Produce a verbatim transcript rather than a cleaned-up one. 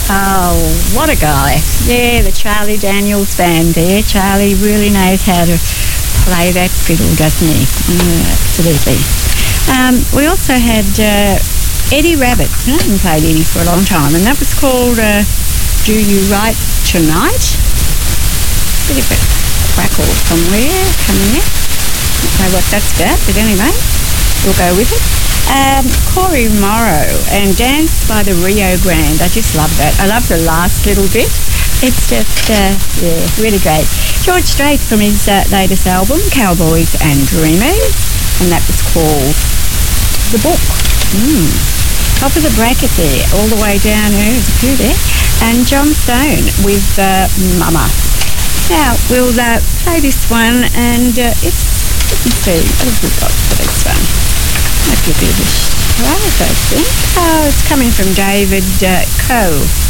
Oh, what a guy. Yeah, the Charlie Daniels Band there. Charlie really knows how to play that fiddle, doesn't he? Mm, absolutely. Um, we also had uh, Eddie Rabbitt. I haven't played Eddie for a long time, and that was called uh, Do You Write Tonight? Bit of a crackle somewhere coming in. Don't know what that's about, but anyway, we'll go with it. Um, Corey Morrow and Dance by the Rio Grande. I just love that. I love the last little bit. It's just, uh, yeah, really great. George Strait from his uh, latest album, Cowboys and Dreamers, and that was called The Book. Mm. Top of the bracket there, all the way down, there's a few there. And John Stone with uh, Mama. Now, we'll uh, play this one, and uh, it's, let me see, what have we got for this one? Might be a bit of a strike, I think. Oh, it's coming from David uh, Coe.